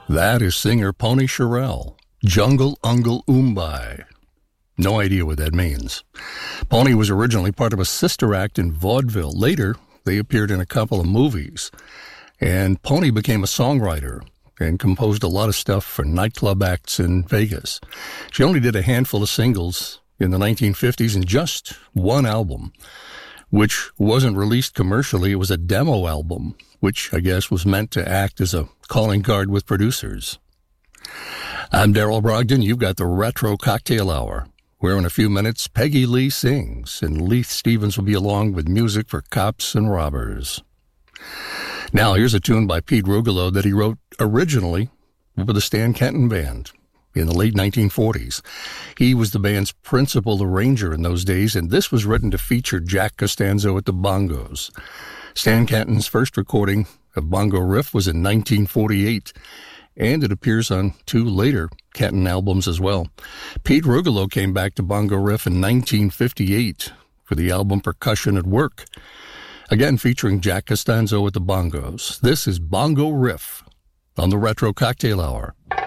That is singer Pony Sherrill, Jungle Ungle Oombai. No idea what that means. Pony was originally part of a sister act in vaudeville. Later, they appeared in a couple of movies. And Pony became a songwriter and composed a lot of stuff for nightclub acts in Vegas. She only did a handful of singles in the 1950s and just one album, which wasn't released commercially. It was a demo album, which I guess was meant to act as a calling card with producers. I'm Daryl Brogdon. You've got the Retro Cocktail Hour, where in a few minutes, Peggy Lee sings, and Leith Stevens will be along with music for cops and robbers. Now, here's a tune by Pete Rugolo that he wrote originally for the Stan Kenton Band in the late 1940s. He was the band's principal arranger in those days, and this was written to feature Jack Costanzo at the bongos. Stan Kenton's first recording of Bongo Riff was in 1948, and it appears on two later Kenton albums as well. Pete Rugolo came back to Bongo Riff in 1958 for the album Percussion at Work, again featuring Jack Costanzo at the bongos. This is Bongo Riff on the Retro Cocktail Hour.